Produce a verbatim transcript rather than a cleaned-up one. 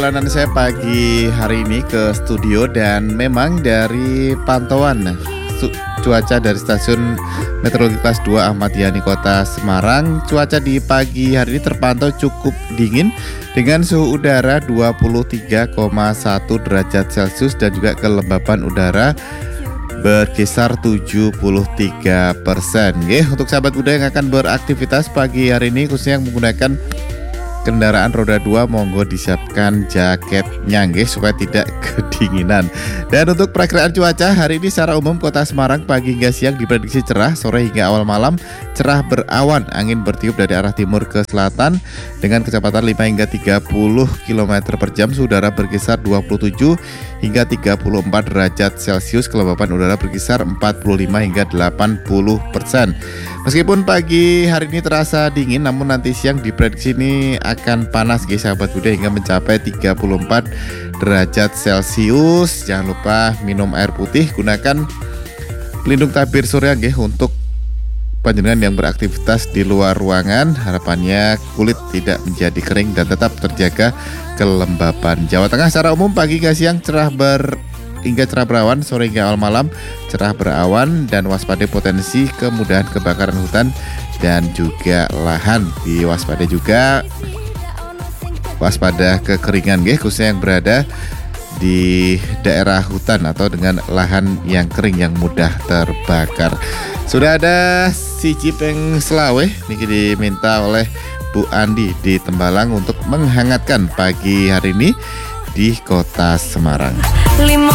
Perjalanan saya pagi hari ini ke studio dan memang dari pantauan su- cuaca dari stasiun meteorologi kelas dua Ahmad Yani Kota Semarang, cuaca di pagi hari ini terpantau cukup dingin dengan suhu udara dua puluh tiga koma satu derajat Celcius dan juga kelembapan udara berkisar tujuh puluh tiga persen. Oke, untuk sahabat muda yang akan beraktivitas pagi hari ini khususnya yang menggunakan kendaraan roda dua, monggo disiapkan jaketnya nggih supaya tidak kedinginan. Dan untuk perakiraan cuaca hari ini secara umum Kota Semarang pagi hingga siang diprediksi cerah, sore hingga awal malam cerah berawan, angin bertiup dari arah timur ke selatan dengan kecepatan lima hingga tiga puluh kilometer per jam, suhu udara berkisar dua puluh tujuh hingga tiga puluh empat derajat Celcius, kelembapan udara berkisar empat puluh lima hingga delapan puluh persen. Meskipun pagi hari ini terasa dingin, namun nanti siang diprediksi ini akan panas guys sahabat muda hingga mencapai tiga puluh empat derajat Celcius. Jangan lupa minum air putih, gunakan pelindung tabir surya guys untuk panjenengan yang beraktivitas di luar ruangan. Harapannya kulit tidak menjadi kering dan tetap terjaga kelembapan. Jawa Tengah secara umum pagi hingga siang cerah ber hingga cerah berawan, sore hingga awal malam cerah berawan dan waspada potensi kemudahan kebakaran hutan dan juga lahan. Diwaspadai juga waspada kekeringan nggih, khususnya yang berada di daerah hutan atau dengan lahan yang kering yang mudah terbakar. Sudah ada si Cipeng Selawe niki diminta oleh Bu Andi di Tembalang untuk menghangatkan pagi hari ini di Kota Semarang.